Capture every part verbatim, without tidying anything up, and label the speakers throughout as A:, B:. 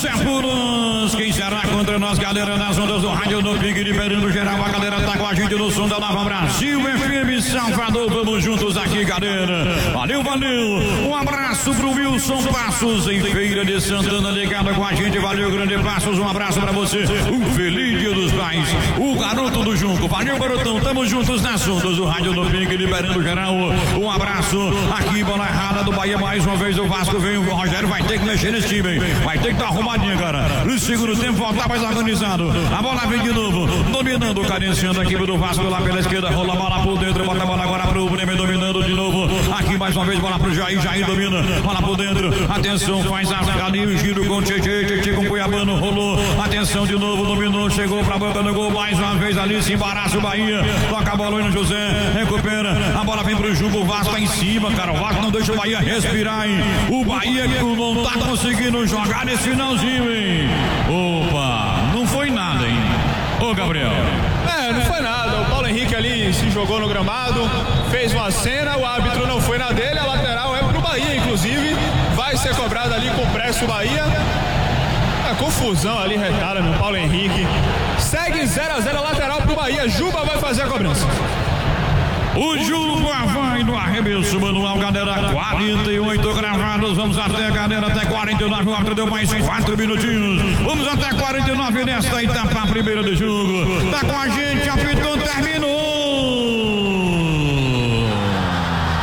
A: Os Puros, quem será contra nós, galera das ondas do rádio do Ping, liberando geral, a galera tá com a gente no som da Nova Brasil F M Salvador, vamos juntos aqui, galera. Valeu, valeu, um abraço pro Wilson Passos em Feira de Santana, ligado com a gente, valeu, grande Passos, um abraço pra você, um feliz dia dos pais, o garoto do Junco, valeu, garotão, tamo juntos nas ondas do rádio do Ping, liberando geral, um abraço aqui, bola errada do Bahia, mais uma vez o Vasco vem, o Rogério vai ter que mexer nesse time, hein? Vai ter que estar arrumadinho, cara. No segundo tempo, voltar mais organizado. A bola vem de novo, dominando, cadenciando a equipe do Vasco lá pela esquerda. Rola a bola por dentro, bota a bola agora pro Bremer, dominando de novo. Aqui mais uma vez, bola pro Jair. Jair domina, bola por dentro. Atenção, faz a, ali o giro com o Tietê. Tietê com o Cuiabano, rolou. Atenção de novo, dominou, chegou pra boca do gol. Mais uma vez ali, se embaraça o Bahia. Toca a bola aí no José, recupera. A bola vem pro Juco, o Vasco tá em cima, cara. O Vasco não deixa o Bahia respirar, hein? O Bahia que não tá conseguindo jogar nesse finalzinho, hein? Opa, não foi nada, hein? Ô, Gabriel.
B: É, não foi nada. O Paulo Henrique ali se jogou no gramado, fez uma cena, o árbitro não foi na dele, a lateral é pro Bahia, inclusive. Vai ser cobrado ali com pressa o Bahia. A confusão ali, retada, meu Paulo Henrique. Segue zero a zero, lateral pro Bahia. Juba vai fazer a cobrança.
A: O Juba vai no arremesso manual, galera, quarenta e oito gravados, vamos até, galera, até quarenta e nove, o árbitro deu mais quatro minutinhos, vamos até quarenta e nove nesta etapa primeira do jogo, tá com a gente, apitou, terminou.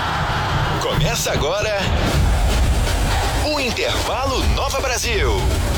C: Começa agora o Intervalo Nova Brasil.